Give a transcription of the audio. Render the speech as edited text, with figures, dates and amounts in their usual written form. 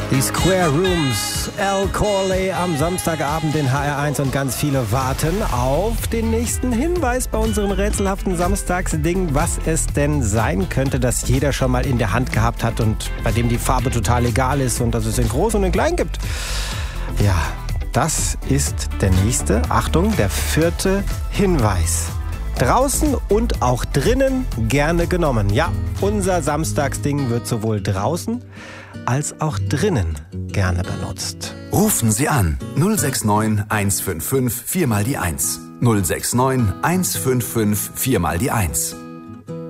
Die Square Rooms, Al Corley am Samstagabend in HR1 und ganz viele warten auf den nächsten Hinweis bei unserem rätselhaften Samstagsding, was es denn sein könnte, das jeder schon mal in der Hand gehabt hat und bei dem die Farbe total egal ist und dass es in groß und in klein gibt. Ja, das ist der nächste, Achtung, der 4. Hinweis. Draußen und auch drinnen gerne genommen. Ja, unser Samstagsding wird sowohl draußen als auch drinnen gerne benutzt. Rufen Sie an 069 155 4 mal die 1. 069 155 4 mal die 1.